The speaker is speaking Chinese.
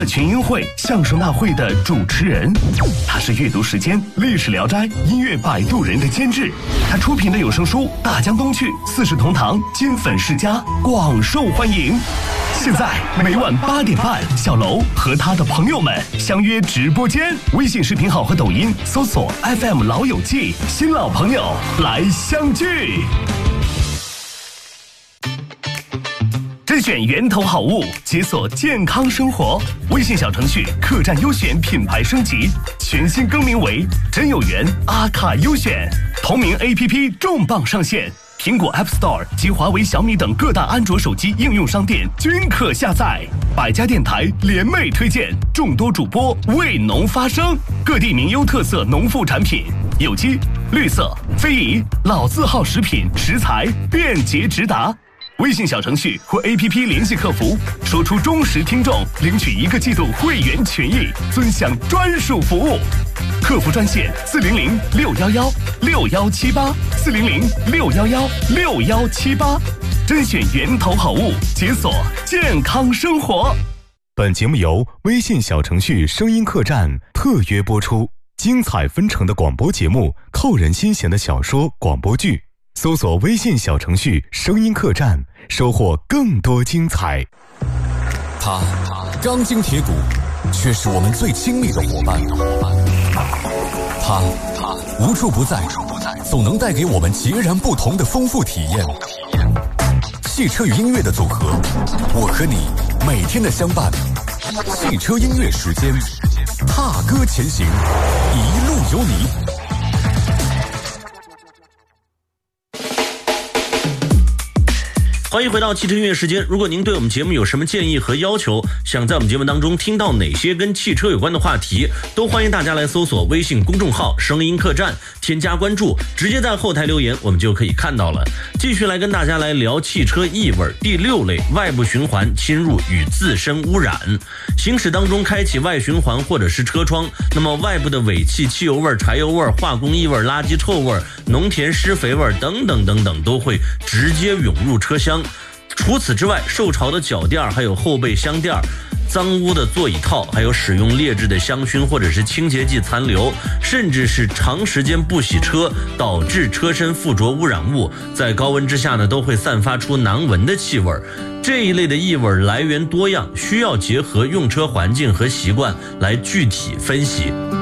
群英会相声大会的主持人，他是阅读时间、历史聊斋、音乐摆渡人的监制，他出品的有声书《大江东去》、四世同堂、金粉世家广受欢迎。现在每晚8点半，小楼和他的朋友们相约直播间，微信视频号和抖音搜索 FM 老友记，新老朋友来相聚。甄选源头好物，解锁健康生活。微信小程序客栈优选品牌升级，全新更名为真有缘阿卡优选。同名 APP 重磅上线，苹果 App Store 及华为、小米等各大安卓手机应用商店均可下载。百家电台联袂推荐，众多主播为农发声，各地名优特色农副产品，有机、绿色、非遗、老字号食品食材便捷直达。微信小程序或 APP 联系客服，说出忠实听众，领取1个季度会员权益，尊享专属服务。客服专线400-611-6178，400-611-6178，甄选源头好物，解锁健康生活。 本节目由微信小程序声音客栈特约播出，精彩纷呈的广播节目，扣人心弦的小说广播剧。搜索微信小程序声音客栈，收获更多精彩。 他钢筋铁骨，却是我们最亲密的伙伴。他无处不在，总能带给我们截然不同的丰富体验。汽车与音乐的组合，我和你每天的相伴。汽车音乐时间，踏歌前行，一路有你。 欢迎回到汽车音乐时间。如果您对我们节目有什么建议和要求，想在我们节目当中听到哪些跟汽车有关的话题，都欢迎大家来搜索微信公众号声音客栈，添加关注，直接在后台留言，我们就可以看到了。继续来跟大家来聊汽车异味。第6类，外部循环侵入与自身污染。行驶当中开启外循环或者是车窗，那么外部的尾气、汽油味、柴油味、化工异味、垃圾臭味、农田施肥味等等等等，都会直接涌入车厢。除此之外，受潮的脚垫还有后备箱垫、脏污的座椅套，还有使用劣质的香薰或者是清洁剂残留，甚至是长时间不洗车导致车身附着污染物，在高温之下呢，都会散发出难闻的气味。这一类的异味来源多样，需要结合用车环境和习惯来具体分析。